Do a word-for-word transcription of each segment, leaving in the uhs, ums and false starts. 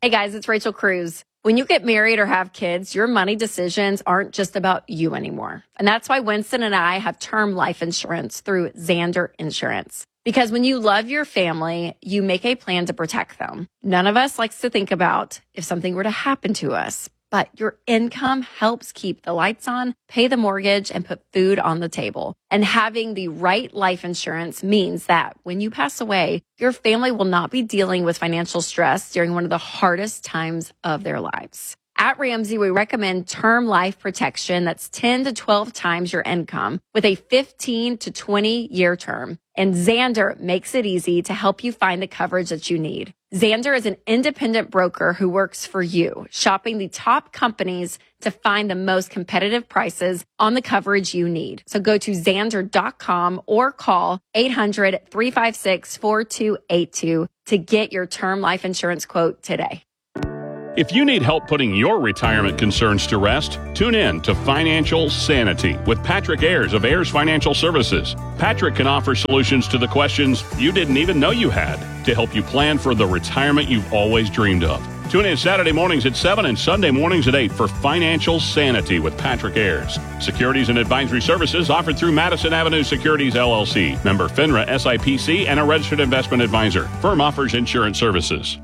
Hey guys, it's Rachel Cruz. When you get married or have kids, your money decisions aren't just about you anymore. And that's why Winston and I have term life insurance through Zander Insurance. Because when you love your family, you make a plan to protect them. None of us likes to think about if something were to happen to us, but your income helps keep the lights on, pay the mortgage, and put food on the table. And having the right life insurance means that when you pass away, your family will not be dealing with financial stress during one of the hardest times of their lives. At Ramsey, we recommend term life protection that's ten to twelve times your income with a fifteen to twenty year term. And Zander makes it easy to help you find the coverage that you need. Zander is an independent broker who works for you, shopping the top companies to find the most competitive prices on the coverage you need. So go to Zander dot com or call eight hundred, three five six, four two eight two to get your term life insurance quote today. If you need help putting your retirement concerns to rest, tune in to Financial Sanity with Patrick Ayers of Ayers Financial Services. Patrick can offer solutions to the questions you didn't even know you had to help you plan for the retirement you've always dreamed of. Tune in Saturday mornings at seven and Sunday mornings at eight for Financial Sanity with Patrick Ayers. Securities and advisory services offered through Madison Avenue Securities, L L C. Member FINRA S I P C and a registered investment advisor. Firm offers insurance services.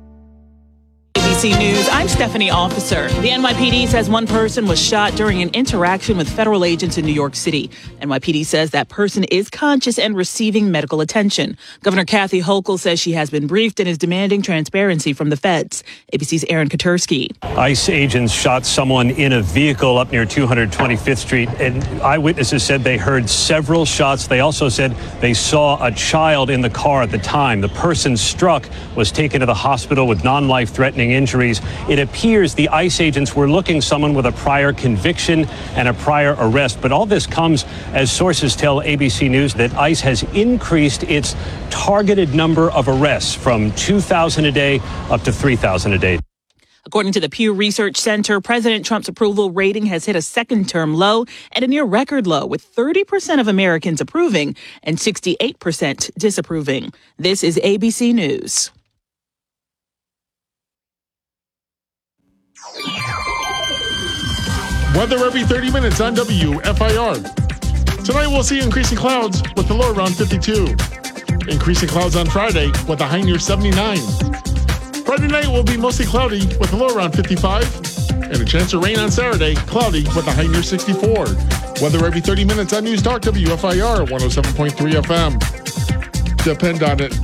A B C News, I'm Stephanie Officer. The N Y P D says one person was shot during an interaction with federal agents in New York City. N Y P D says that person is conscious and receiving medical attention. Governor Kathy Hochul says she has been briefed and is demanding transparency from the feds. A B C's Aaron Katersky. ICE agents shot someone in a vehicle up near two hundred twenty-fifth Street, and eyewitnesses said they heard several shots. They also said they saw a child in the car at the time. The person struck was taken to the hospital with non-life-threatening injuries. It appears the ICE agents were looking someone with a prior conviction and a prior arrest. But all this comes as sources tell A B C News that ICE has increased its targeted number of arrests from two thousand a day up to three thousand a day. According to the Pew Research Center, President Trump's approval rating has hit a second-term low at a near-record low, with thirty percent of Americans approving and sixty-eight percent disapproving. This is A B C News. Weather every thirty minutes on W F I R. Tonight we'll see increasing clouds with the low around fifty-two. Increasing clouds on Friday with a high near seventy-nine. Friday night will be mostly cloudy with a low around fifty-five. And a chance of rain on Saturday, cloudy with a high near sixty-four. Weather every thirty minutes on News Talk W F I R one oh seven point three F M. Depend on it.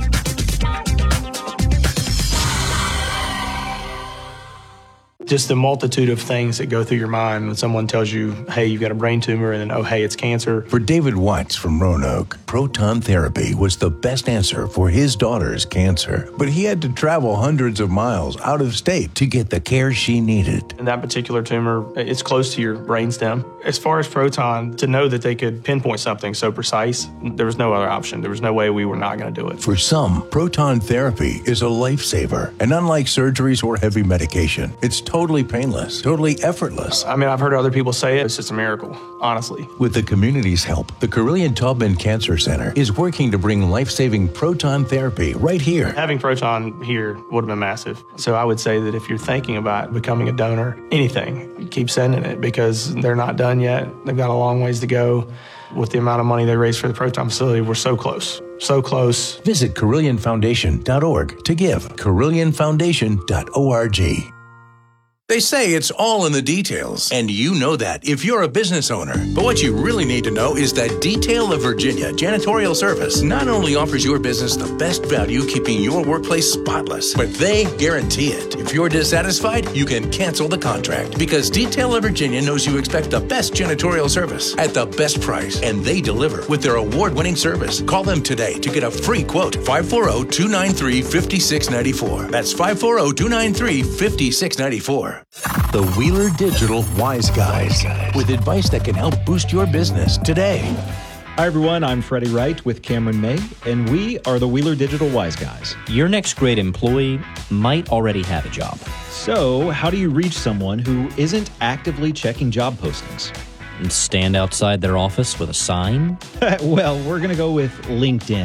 Just the multitude of things that go through your mind when someone tells you, hey, you've got a brain tumor, and then, oh, hey, it's cancer. For David Watts from Roanoke, proton therapy was the best answer for his daughter's cancer. But he had to travel hundreds of miles out of state to get the care she needed. And that particular tumor, it's close to your brainstem. As far as proton, to know that they could pinpoint something so precise, there was no other option. There was no way we were not going to do it. For some, proton therapy is a lifesaver. And unlike surgeries or heavy medication, it's totally painless, totally effortless. I mean, I've heard other people say it. It's just a miracle, honestly. With the community's help, the Carilion-Taubman Cancer Center is working to bring life-saving proton therapy right here. Having proton here would have been massive. So I would say that if you're thinking about becoming a donor, anything, keep sending it, because they're not done yet. They've got a long ways to go. With the amount of money they raised for the proton facility, we're so close, so close. Visit Carilion Foundation dot org to give. Carilion Foundation dot org. They say it's all in the details, and you know that if you're a business owner. But what you really need to know is that Detail of Virginia Janitorial Service not only offers your business the best value keeping your workplace spotless, but they guarantee it. If you're dissatisfied, you can cancel the contract, because Detail of Virginia knows you expect the best janitorial service at the best price, and they deliver with their award-winning service. Call them today to get a free quote. five four zero, two nine three, five six nine four. That's five four zero, two nine three, five six nine four. The Wheeler Digital Wise Guys, with advice that can help boost your business today. Hi, everyone. I'm Freddie Wright with Cameron May, and we are the Wheeler Digital Wise Guys. Your next great employee might already have a job. So, how do you reach someone who isn't actively checking job postings? And stand outside their office with a sign? Well, we're going to go with LinkedIn ads.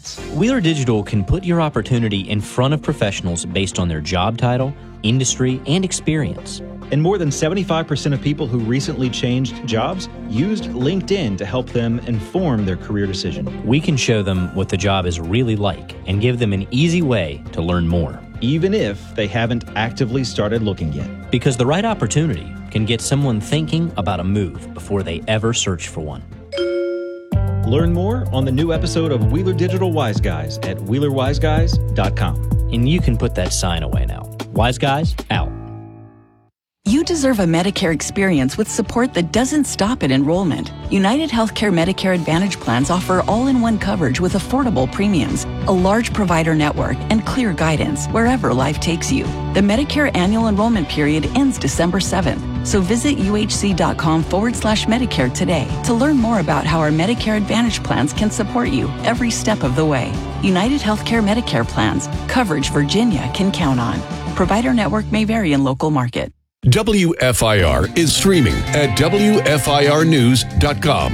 benefits. Wheeler Digital can put your opportunity in front of professionals based on their job title, industry, and experience. And more than seventy-five percent of people who recently changed jobs used LinkedIn to help them inform their career decision. We can show them what the job is really like and give them an easy way to learn more. Even if they haven't actively started looking yet. Because the right opportunity can get someone thinking about a move before they ever search for one. Learn more on the new episode of Wheeler Digital Wise Guys at wheeler wise guys dot com. And you can put that sign away now. Wise Guys, out. You deserve a Medicare experience with support that doesn't stop at enrollment. United Healthcare Medicare Advantage plans offer all-in-one coverage with affordable premiums, a large provider network, and clear guidance wherever life takes you. The Medicare annual enrollment period ends December seventh, so visit uhc.com forward slash Medicare today to learn more about how our Medicare Advantage plans can support you every step of the way. United Healthcare Medicare plans, coverage Virginia can count on. Provider network may vary in local market. W F I R is streaming at W F I R news dot com.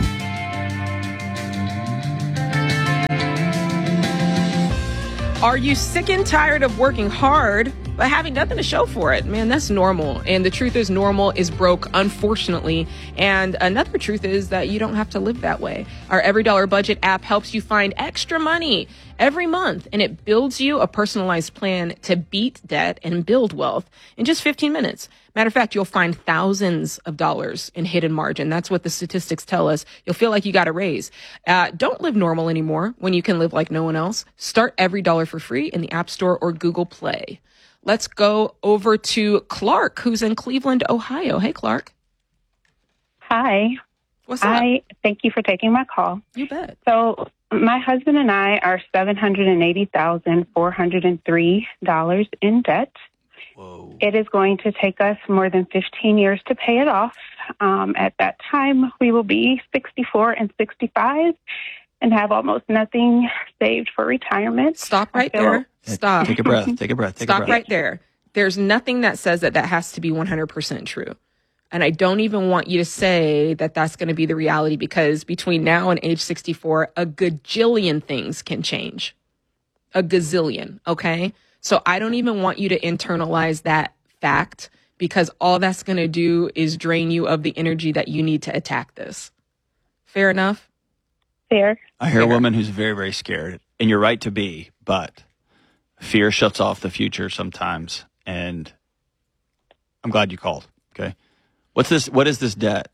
Are you sick and tired of working hard but having nothing to show for it? Man, that's normal. And the truth is, normal is broke, unfortunately. And another truth is that you don't have to live that way. Our Every Dollar Budget app helps you find extra money every month, and it builds you a personalized plan to beat debt and build wealth in just fifteen minutes. Matter of fact, you'll find thousands of dollars in hidden margin. That's what the statistics tell us. You'll feel like you got a raise. Uh, don't live normal anymore when you can live like no one else. Start Every Dollar for free in the App Store or Google Play. Let's go over to Clark, who's in Cleveland, Ohio. Hey, Clark. Hi. What's up? I thank you for taking my call. You bet. So my husband and I are seven hundred eighty thousand four hundred three dollars in debt. Whoa. It is going to take us more than fifteen years to pay it off. Um, at that time, we will be sixty-four and sixty-five and have almost nothing saved for retirement. Stop right there. Stop. Take a breath. Take a breath. Take Stop a breath. right there. There's nothing that says that that has to be one hundred percent true. And I don't even want you to say that that's going to be the reality, because between now and age sixty-four, a gajillion things can change. A gazillion. Okay. So I don't even want you to internalize that fact, because all that's going to do is drain you of the energy that you need to attack this. Fair enough? Fair. I hear Fair. a woman who's very, very scared, and you're right to be, but fear shuts off the future sometimes. And I'm glad you called. Okay. What's this? What is this debt?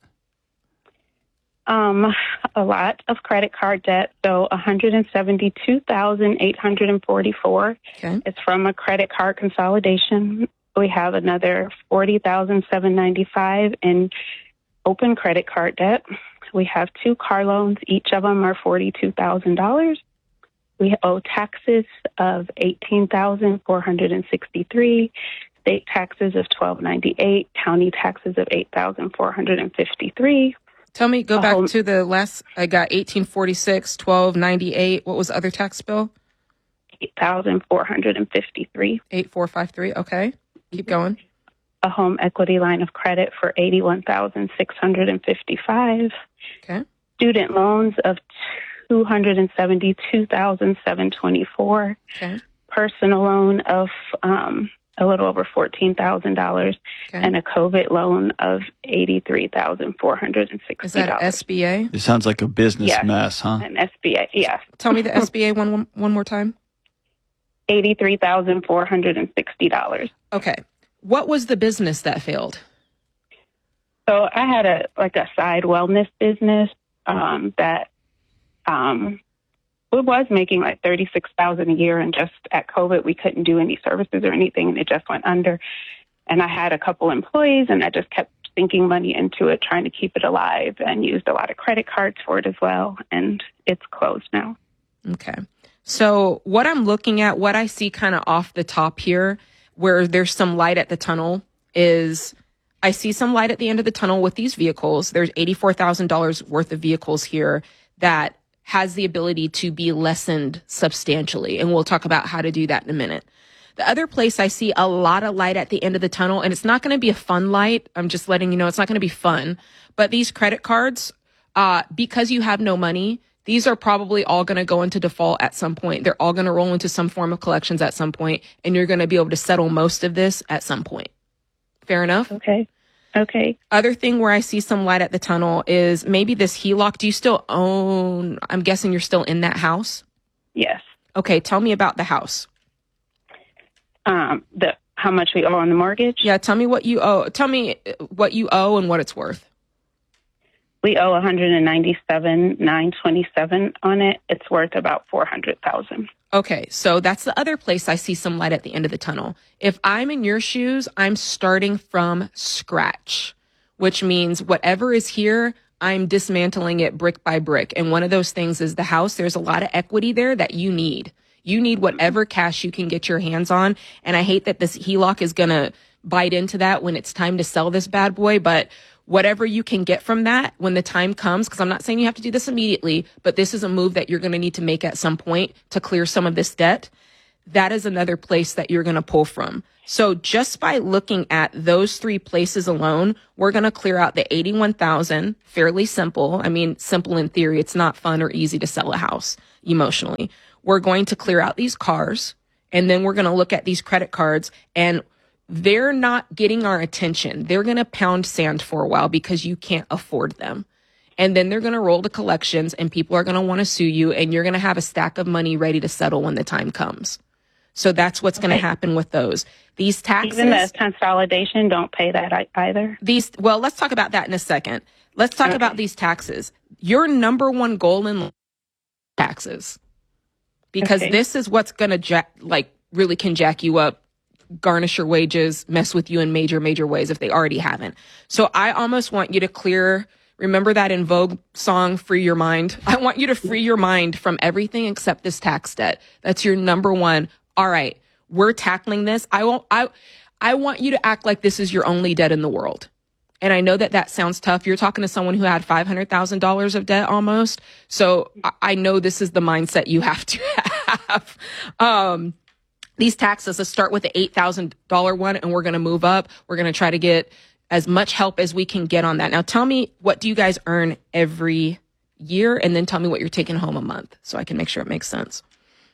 Um, a lot of credit card debt. So one hundred seventy-two thousand eight hundred forty-four. Okay. It's from a credit card consolidation. We have another forty thousand seven hundred ninety-five in open credit card debt. We have two car loans. Each of them are forty-two thousand dollars. We owe taxes of eighteen thousand four hundred sixty-three, state taxes of twelve ninety-eight, county taxes of eight thousand four hundred fifty-three. Tell me, go A back home- to the last, I got eighteen forty-six, twelve ninety-eight. What was the other tax bill? eight thousand four hundred fifty-three. eight four five three. Okay. Keep going. A home equity line of credit for eighty-one thousand six hundred fifty-five. Okay. Student loans of two hundred seventy-two thousand seven hundred twenty-four. Okay. Personal loan of um, a little over fourteen thousand dollars, Okay. and a COVID loan of eighty-three thousand four hundred sixty dollars. Is that an S B A? It sounds like a business Yes. mess, huh? An S B A, yes. Tell me the S B A one, one, one more time. eighty-three thousand four hundred sixty dollars. Okay. What was the business that failed? So I had a like a side wellness business um, that um, it was making like thirty-six thousand dollars a year, and just at COVID we couldn't do any services or anything, and it just went under. And I had a couple employees, and I just kept sinking money into it, trying to keep it alive, and used a lot of credit cards for it as well. And it's closed now. Okay. So what I'm looking at, what I see kind of off the top here, where there's some light at the tunnel, is I see some light at the end of the tunnel with these vehicles. There's eighty-four thousand dollars worth of vehicles here that has the ability to be lessened substantially. And we'll talk about how to do that in a minute. The other place I see a lot of light at the end of the tunnel, and it's not going to be a fun light. I'm just letting you know it's not going to be fun. But these credit cards, uh, because you have no money, these are probably all going to go into default at some point. They're all going to roll into some form of collections at some point, and you're going to be able to settle most of this at some point. Fair enough? Okay. Okay. Other thing where I see some light at the tunnel is maybe this H E L O C. Do you still own, I'm guessing you're still in that house? Yes. Okay. Tell me about the house. Um, the how much we owe on the mortgage? Yeah. Tell me what you owe. Tell me what you owe and what it's worth. We owe one hundred ninety-seven thousand nine hundred twenty-seven dollars on it. It's worth about four hundred thousand dollars. Okay, so that's the other place I see some light at the end of the tunnel. If I'm in your shoes, I'm starting from scratch, which means whatever is here, I'm dismantling it brick by brick. And one of those things is the house. There's a lot of equity there that you need. You need whatever cash you can get your hands on. And I hate that this H E L O C is going to bite into that when it's time to sell this bad boy, but whatever you can get from that when the time comes, because I'm not saying you have to do this immediately, but this is a move that you're going to need to make at some point to clear some of this debt. That is another place that you're going to pull from. So just by looking at those three places alone, we're going to clear out the eighty-one thousand, fairly simple. I mean, simple in theory. It's not fun or easy to sell a house emotionally. We're going to clear out these cars, and then we're going to look at these credit cards, and they're not getting our attention. They're going to pound sand for a while because you can't afford them. And then they're going to roll the collections and people are going to want to sue you, and you're going to have a stack of money ready to settle when the time comes. So that's what's okay. going to happen with those. These taxes. Even the consolidation don't pay that either. These, well, let's talk about that in a second. Let's talk okay. about these taxes. Your number one goal in taxes, because okay. this is what's going to jack, like really can jack you up, garnish your wages, mess with you in major, major ways if they already haven't. So I almost want you to clear, remember that In Vogue song, Free Your Mind? I want you to free your mind from everything except this tax debt. That's your number one. All right, we're tackling this. I won't, I, I want you to act like this is your only debt in the world. And I know that that sounds tough. You're talking to someone who had five hundred thousand dollars of debt almost. So I, I know this is the mindset you have to have. Um, These taxes, let's start with the eight thousand dollars one, and we're going to move up. We're going to try to get as much help as we can get on that. Now, tell me, what do you guys earn every year? And then tell me what you're taking home a month so I can make sure it makes sense.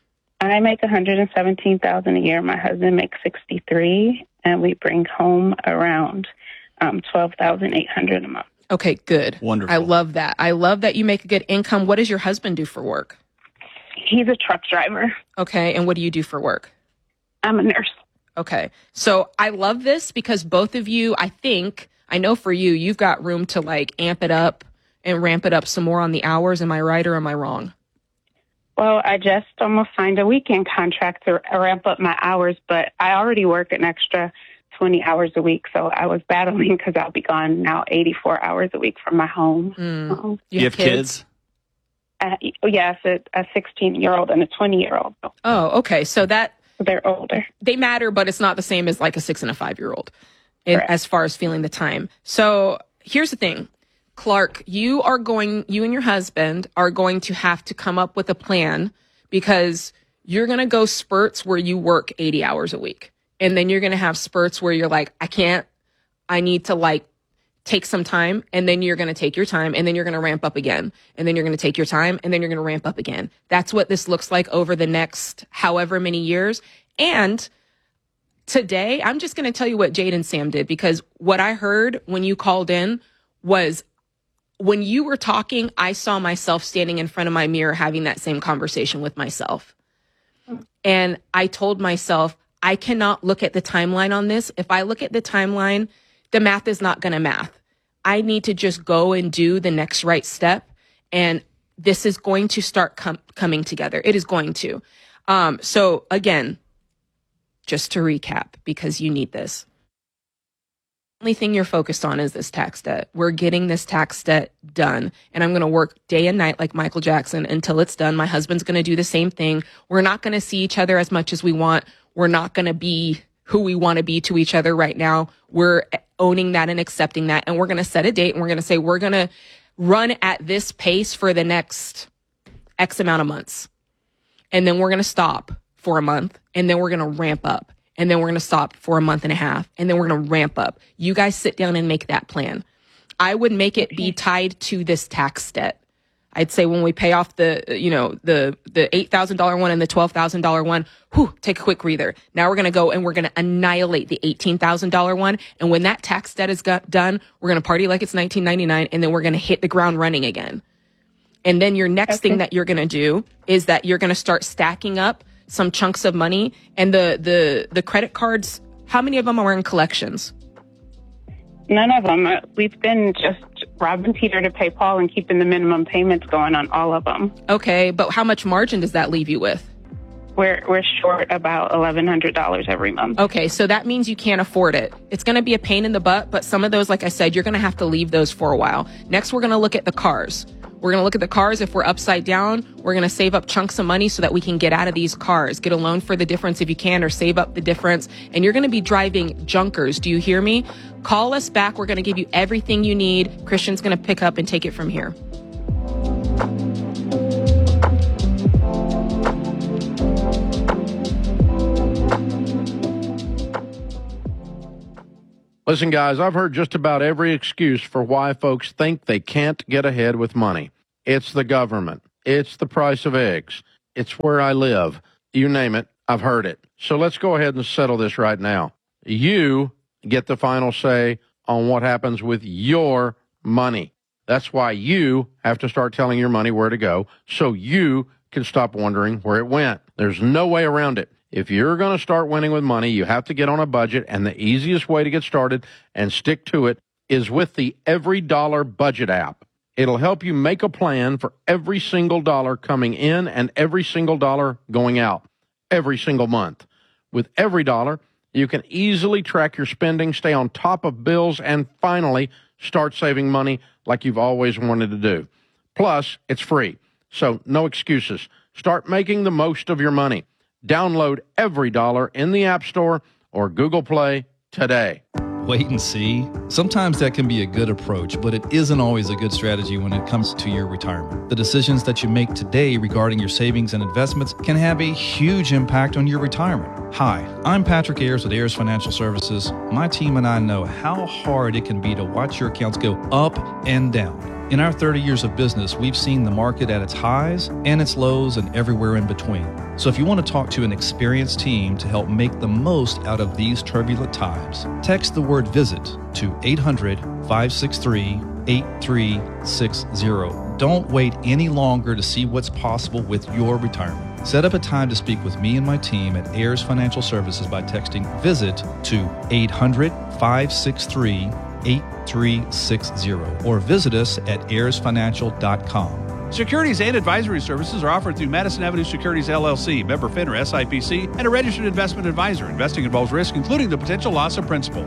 I make one hundred seventeen thousand dollars a year. My husband makes sixty-three, and we bring home around um, twelve thousand eight hundred dollars a month. Okay, good. Wonderful. I love that. I love that you make a good income. What does your husband do for work? He's a truck driver. Okay, and what do you do for work? I'm a nurse. Okay. So I love this because both of you, I think, I know for you, you've got room to like amp it up and ramp it up some more on the hours. Am I right or am I wrong? Well, I just almost signed a weekend contract to ramp up my hours, but I already work an extra twenty hours a week. So I was battling because I'll be gone now eighty-four hours a week from my home. Mm. Um, you, you have kids? kids? Uh, yes, a sixteen-year-old and a twenty-year-old. Oh, okay. So that... They're older. They matter, but it's not the same as like a six and a five-year-old in, as far as feeling the time. So here's the thing. Clark, you are going, you and your husband are going to have to come up with a plan because you're going to go spurts where you work eighty hours a week. And then you're going to have spurts where you're like, I can't, I need to like take some time. And then you're going to take your time and then you're going to ramp up again. And then you're going to take your time and then you're going to ramp up again. That's what this looks like over the next however many years. And today, I'm just going to tell you what Jade and Sam did, because what I heard when you called in was when you were talking, I saw myself standing in front of my mirror having that same conversation with myself. And I told myself, I cannot look at the timeline on this. If I look at the timeline, the math is not going to math. I need to just go and do the next right step. And this is going to start com- coming together. It is going to. Um, so again, just to recap, because you need this. The only thing you're focused on is this tax debt. We're getting this tax debt done. And I'm going to work day and night like Michael Jackson until it's done. My husband's going to do the same thing. We're not going to see each other as much as we want. We're not going to be who we want to be to each other right now. We're owning that and accepting that. And we're going to set a date and we're going to say, we're going to run at this pace for the next X amount of months. And then we're going to stop for a month and then we're going to ramp up. And then we're going to stop for a month and a half. And then we're going to ramp up. You guys sit down and make that plan. I would make it be tied to this tax debt. I'd say when we pay off the, you know, the, the eight thousand dollars one and the twelve thousand dollars one, whew, take a quick breather. Now we're going to go and we're going to annihilate the eighteen thousand dollars one. And when that tax debt is got done, we're going to party like it's nineteen ninety-nine, and then we're going to hit the ground running again. And then your next okay. thing that you're going to do is that you're going to start stacking up some chunks of money. And the, the, the credit cards, how many of them are in collections? None of them. We've been just robbing Peter to pay Paul and keeping the minimum payments going on all of them. Okay, but how much margin does that leave you with? We're we're short about eleven hundred dollars every month. Okay, so that means you can't afford it. It's going to be a pain in the butt, but some of those, like I said, you're going to have to leave those for a while. Next, we're going to look at the cars. We're going to look at the cars. If we're upside down, we're going to save up chunks of money so that we can get out of these cars. Get a loan for the difference if you can, or save up the difference. And you're going to be driving junkers. Do you hear me? Call us back. We're going to give you everything you need. Christian's going to pick up and take it from here. Listen, guys, I've heard just about every excuse for why folks think they can't get ahead with money. It's the government. It's the price of eggs. It's where I live. You name it, I've heard it. So let's go ahead and settle this right now. You get the final say on what happens with your money. That's why you have to start telling your money where to go so you can stop wondering where it went. There's no way around it. If you're going to start winning with money, you have to get on a budget, and the easiest way to get started and stick to it is with the Every Dollar Budget app. It'll help you make a plan for every single dollar coming in and every single dollar going out every single month. With Every Dollar, you can easily track your spending, stay on top of bills, and finally start saving money like you've always wanted to do. Plus, it's free, so no excuses. Start making the most of your money. Download Every Dollar in the App Store or Google Play today. Wait and see. Sometimes that can be a good approach, but it isn't always a good strategy when it comes to your retirement. The decisions that you make today regarding your savings and investments can have a huge impact on your retirement. Hi, I'm Patrick Ayers with Ayers Financial Services. My team and I know how hard it can be to watch your accounts go up and down. In our thirty years of business, we've seen the market at its highs and its lows and everywhere in between. So if you want to talk to an experienced team to help make the most out of these turbulent times, text the word VISIT to eight hundred, five six three, eight three six zero. Don't wait any longer to see what's possible with your retirement. Set up a time to speak with me and my team at Ayers Financial Services by texting VISIT to eight hundred, five six three, eight three six zero or visit us at ayers financial dot com. Securities and advisory services are offered through Madison Avenue Securities, L L C, member FINRA, S I P C, and a registered investment advisor. Investing involves risk, including the potential loss of principal.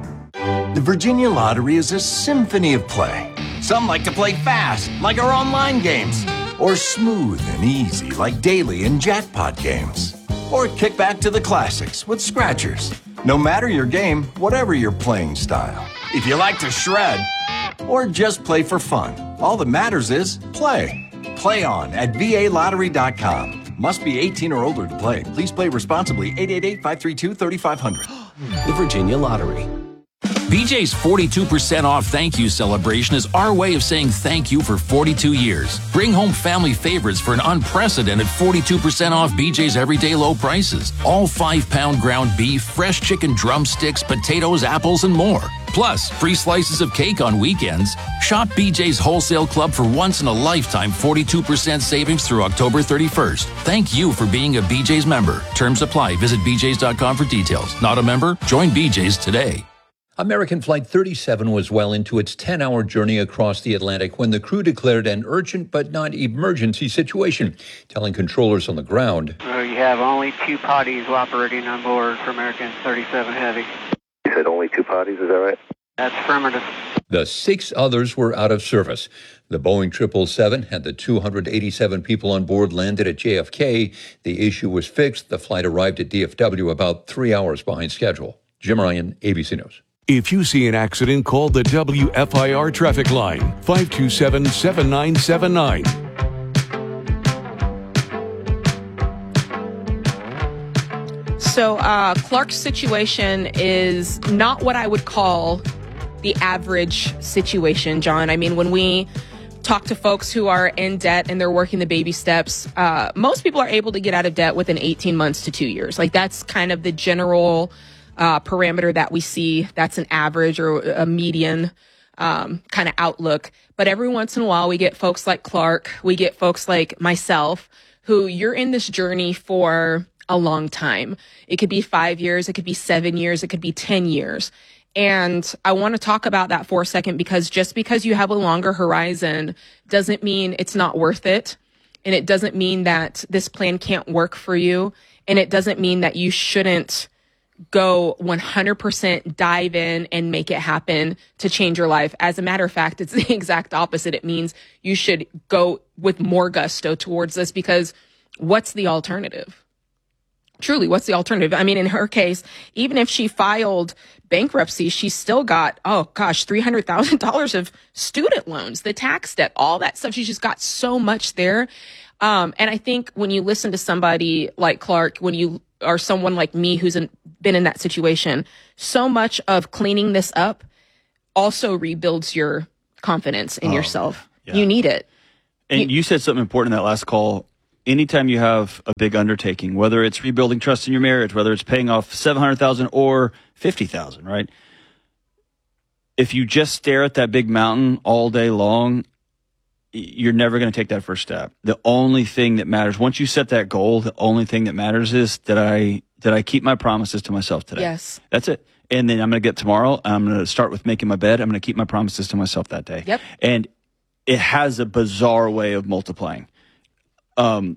The Virginia Lottery is a symphony of play. Some like to play fast, like our online games, or smooth and easy, like daily and jackpot games, or kick back to the classics with scratchers. No matter your game, whatever your playing style. If you like to shred, or just play for fun, all that matters is play. Play on at V A lottery dot com. Must be eighteen or older to play. Please play responsibly. eight eight eight, five three two, three five zero zero. The Virginia Lottery. B J's forty-two percent off thank you celebration is our way of saying thank you for forty-two years. Bring home family favorites for an unprecedented forty-two percent off B J's everyday low prices. All five-pound ground beef, fresh chicken drumsticks, potatoes, apples, and more. Plus, free slices of cake on weekends. Shop B J's Wholesale Club for once-in-a-lifetime forty-two percent savings through October thirty-first. Thank you for being a B J's member. Terms apply. Visit b j's dot com for details. Not a member? Join B J's today. American Flight thirty-seven was well into its ten-hour journey across the Atlantic when the crew declared an urgent but not emergency situation, telling controllers on the ground, uh, you have only two potties operating on board for American thirty-seven Heavy. You said only two potties, is that right? That's affirmative. The six others were out of service. The Boeing triple seven had the two hundred eighty-seven people on board landed at J F K. The issue was fixed. The flight arrived at D F W about three hours behind schedule. Jim Ryan, A B C News. If you see an accident, call the W F I R traffic line, five two seven, seven nine seven nine. So uh, Clark's situation is not what I would call the average situation, John. I mean, when we talk to folks who are in debt and they're working the baby steps, uh, most people are able to get out of debt within eighteen months to two years. Like that's kind of the general uh, parameter that we see. That's an average or a median um, kind of outlook. But every once in a while, we get folks like Clark, we get folks like myself, who you're in this journey for a long time. It could be five years, it could be seven years, it could be ten years. And I want to talk about that for a second, because just because you have a longer horizon doesn't mean it's not worth it. And it doesn't mean that this plan can't work for you. And it doesn't mean that you shouldn't go one hundred percent dive in and make it happen to change your life. As a matter of fact, it's the exact opposite. It means you should go with more gusto towards this, because what's the alternative? Truly, what's the alternative? I mean, in her case, even if she filed bankruptcy, she still got, oh gosh, three hundred thousand dollars of student loans, the tax debt, all that stuff. She's just got so much there. Um, and I think when you listen to somebody like Clark, when you are someone like me who's in, been in that situation, so much of cleaning this up also rebuilds your confidence in Oh, yourself. yeah. You need it. And you, you said something important in that last call. Anytime you have a big undertaking, whether it's rebuilding trust in your marriage, whether it's paying off seven hundred thousand dollars or fifty thousand dollars, right? If you just stare at that big mountain all day long, you're never going to take that first step. The only thing that matters, once you set that goal, the only thing that matters is that I did I keep my promises to myself today. Yes. That's it. And then I'm going to get tomorrow. I'm going to start with making my bed. I'm going to keep my promises to myself that day. Yep. And it has a bizarre way of multiplying. Um,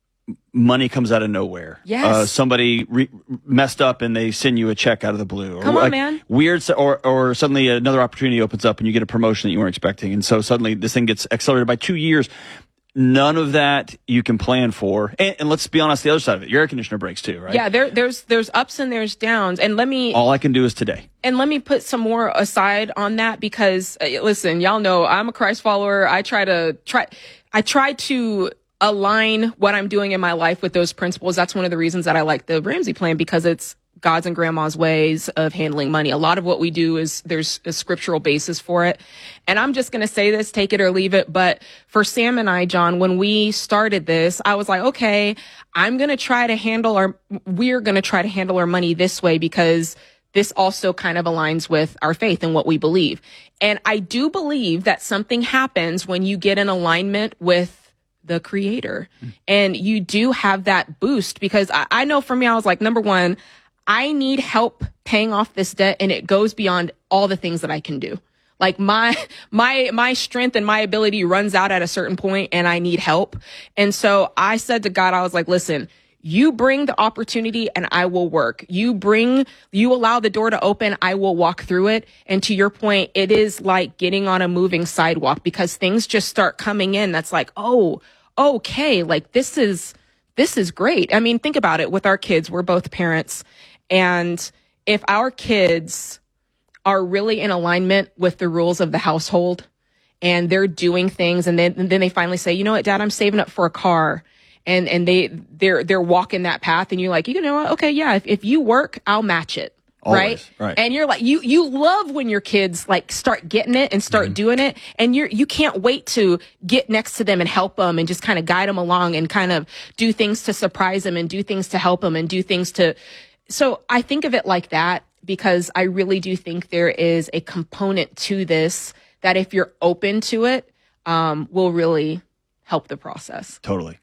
money comes out of nowhere. Yes. Uh, somebody re- messed up and they send you a check out of the blue. Or Come on, like man. Weird, or or suddenly another opportunity opens up and you get a promotion that you weren't expecting, and so suddenly this thing gets accelerated by two years. None of that you can plan for. And, and let's be honest, the other side of it, your air conditioner breaks too, right? Yeah, there, there's there's ups and there's downs. And let me All I can do is today. And let me put some more aside on that, because uh, listen, y'all know I'm a Christ follower. I try to try, I try to align what I'm doing in my life with those principles. That's one of the reasons that I like the Ramsey plan, because it's God's and grandma's ways of handling money. A lot of what we do is there's a scriptural basis for it. And I'm just going to say this, take it or leave it. But for Sam and I, John, when we started this, I was like, okay, I'm going to try to handle our, we're going to try to handle our money this way, because this also kind of aligns with our faith and what we believe. And I do believe that something happens when you get in alignment with the creator, and you do have that boost, because I, I know for me, I was like, number one, I need help paying off this debt, and it goes beyond all the things that I can do. Like my, my, my strength and my ability runs out at a certain point, and I need help. And so I said to God, I was like, listen, you bring the opportunity and I will work. You bring, you allow the door to open, I will walk through it. And to your point, it is like getting on a moving sidewalk, because things just start coming in. That's like, oh, okay. Like this is, this is great. I mean, think about it with our kids. We're both parents. And if our kids are really in alignment with the rules of the household and they're doing things, and then, and then they finally say, you know what, Dad, I'm saving up for a car. And, and they, they're, they're walking that path, and you're like, you know what? Okay. Yeah. If, if you work, I'll match it. Always, right? right. And you're like, you, you love when your kids like start getting it and start mm-hmm. doing it. And you're, you can't wait to get next to them and help them and just kind of guide them along and kind of do things to surprise them and do things to help them and do things to, so I think of it like that, because I really do think there is a component to this that if you're open to it, um, will really help the process. Totally.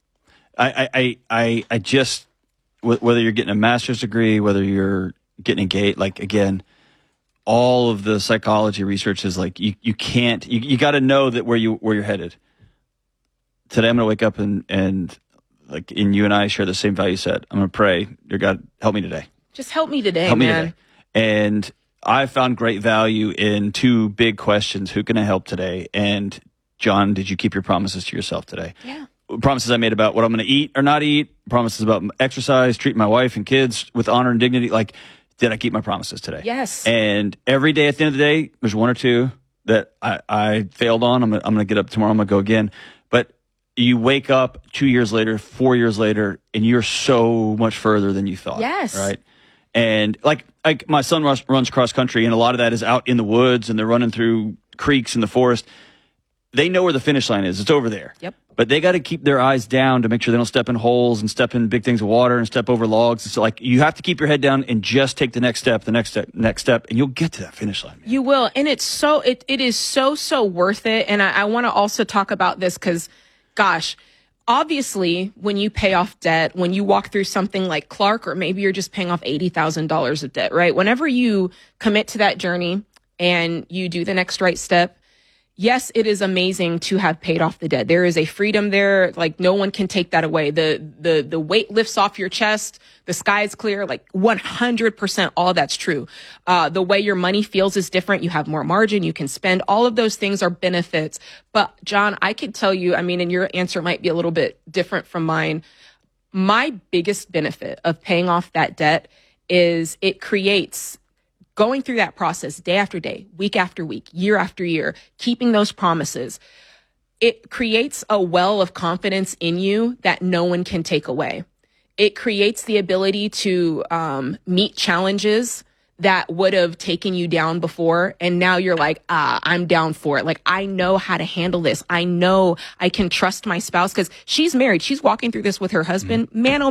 I, I, I, I just, whether you're getting a master's degree, whether you're getting engaged, like again, all of the psychology research is like, you, you can't, you, you got to know that where you, where you're headed. Today, I'm going to wake up and, and like, and you and I share the same value set. I'm going to pray, dear God, help me today. Just help me today, help man. me today. And I found great value in two big questions. Who can I help today? And John, did you keep your promises to yourself today? Yeah. Promises I made about what I'm going to eat or not eat, promises about exercise, treating my wife and kids with honor and dignity. Like, did I keep my promises today? Yes. And every day at the end of the day, there's one or two that I, I failed on. I'm, I'm going to get up tomorrow. I'm going to go again. But you wake up two years later, four years later, and you're so much further than you thought. Yes. Right. And like, like my son runs, runs cross country, and a lot of that is out in the woods, and they're running through creeks in the forest. they know where the finish line is. It's over there. Yep. But they got to keep their eyes down to make sure they don't step in holes and step in big things of water and step over logs. It's like you have to keep your head down and just take the next step, the next step, next step, and you'll get to that finish line. You will. And it's so, it, it is so, so worth it. And I, I want to also talk about this because, gosh, obviously, when you pay off debt, when you walk through something like Clark, or maybe you're just paying off eighty thousand dollars of debt, right? Whenever you commit to that journey and you do the next right step, yes, it is amazing to have paid off the debt. There is a freedom there. Like, no one can take that away. The, the, the weight lifts off your chest. The sky is clear. Like one hundred percent all that's true. Uh, the way your money feels is different. You have more margin. You can spend. All of those things are benefits. But John, I could tell you, I mean, and your answer might be a little bit different from mine. My biggest benefit of paying off that debt is it creates going through that process day after day, week after week, year after year, keeping those promises. It creates a well of confidence in you that no one can take away. It creates the ability to um, meet challenges that would have taken you down before. And now you're like, ah, I'm down for it. Like, I know how to handle this. I know I can trust my spouse because she's married. She's walking through this with her husband. Man, oh